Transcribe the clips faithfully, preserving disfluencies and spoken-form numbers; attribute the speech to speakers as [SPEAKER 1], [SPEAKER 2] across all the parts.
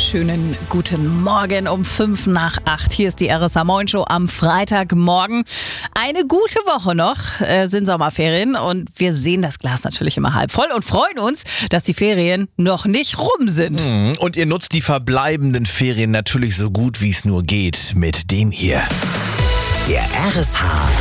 [SPEAKER 1] wunderschönen guten Morgen um fünf nach acht. Hier ist die R S H Moin Show am Freitagmorgen. Eine gute Woche noch, äh, sind Sommerferien und wir sehen das Glas natürlich immer halb voll und freuen uns, dass die Ferien noch nicht rum sind.
[SPEAKER 2] Und ihr nutzt die verbleibenden Ferien natürlich so gut wie es nur geht mit dem hier.
[SPEAKER 3] Der R S H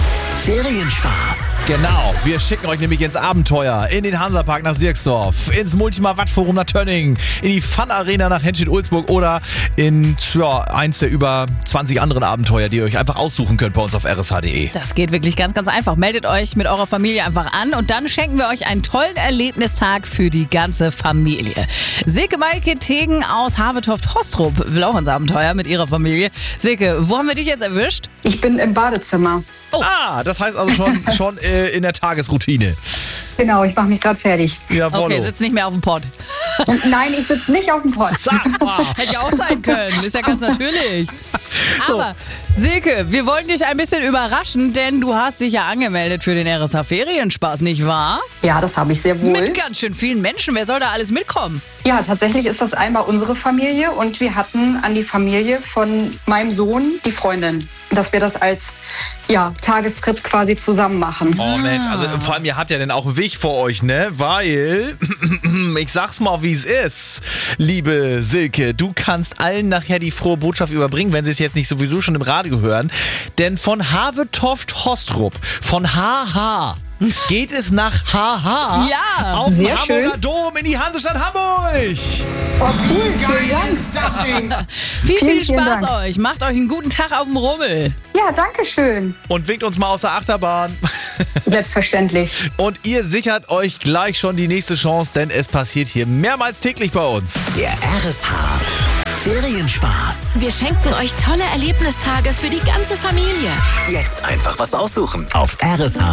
[SPEAKER 3] Ferienspaß.
[SPEAKER 2] Genau, wir schicken euch nämlich ins Abenteuer, in den Hansapark nach Sierksdorf, ins Multima-Watt-Forum nach Tönning, in die Fun-Arena nach Henstedt-Ulzburg oder in ja, eins der über zwanzig anderen Abenteuer, die ihr euch einfach aussuchen könnt bei uns auf r s h punkt d e.
[SPEAKER 1] Das geht wirklich ganz, ganz einfach. Meldet euch mit eurer Familie einfach an und dann schenken wir euch einen tollen Erlebnistag für die ganze Familie. Silke Maike Tegen aus Havetoft-Hostrup will auch ins Abenteuer mit ihrer Familie. Silke, wo haben wir dich jetzt erwischt?
[SPEAKER 4] Ich bin im Badezimmer.
[SPEAKER 1] Oh.
[SPEAKER 2] Ah, das heißt also schon, schon äh, in der Tagesroutine.
[SPEAKER 4] Genau, ich mache mich gerade fertig.
[SPEAKER 2] Jawollo.
[SPEAKER 1] Okay, sitzt nicht mehr auf dem Pott.
[SPEAKER 4] Nein, ich sitze nicht auf dem Pott.
[SPEAKER 2] Sag mal.
[SPEAKER 1] Hätte ja auch sein können, ist ja ganz natürlich.
[SPEAKER 2] So.
[SPEAKER 1] Aber Silke, wir wollen dich ein bisschen überraschen, denn du hast dich ja angemeldet für den R S H Ferienspaß, nicht wahr?
[SPEAKER 4] Ja, das habe ich sehr wohl.
[SPEAKER 1] Mit ganz schön vielen Menschen, wer soll da alles mitkommen?
[SPEAKER 4] Ja, tatsächlich ist das einmal unsere Familie und wir hatten an die Familie von meinem Sohn die Freundin, dass wir das als ja, Tagestrip quasi zusammen machen.
[SPEAKER 2] Oh Mensch, also vor allem ihr habt ja dann auch einen Weg vor euch, ne? Weil, ich sag's mal, wie es ist, liebe Silke, du kannst allen nachher die frohe Botschaft überbringen, wenn sie es jetzt nicht sowieso schon im Radio hören. Denn von Havetoft-Hostrup, von H H, geht es nach H H
[SPEAKER 1] Ja,
[SPEAKER 2] auf den
[SPEAKER 4] sehr
[SPEAKER 2] Hamburger
[SPEAKER 4] schön.
[SPEAKER 2] Dom in die Hansestadt Hamburg.
[SPEAKER 4] Oh, cool, vielen Dank.
[SPEAKER 1] Viel, viel
[SPEAKER 4] Vielen, vielen
[SPEAKER 1] Spaß
[SPEAKER 4] Dank.
[SPEAKER 1] euch. Macht euch einen guten Tag auf dem Rummel.
[SPEAKER 4] Ja, danke schön.
[SPEAKER 2] Und winkt uns mal aus der Achterbahn.
[SPEAKER 4] Selbstverständlich.
[SPEAKER 2] Und ihr sichert euch gleich schon die nächste Chance, denn es passiert hier mehrmals täglich bei uns.
[SPEAKER 3] Der R S H Ferienspaß.
[SPEAKER 5] Wir schenken euch tolle Erlebnistage für die ganze Familie.
[SPEAKER 3] Jetzt einfach was aussuchen auf r s h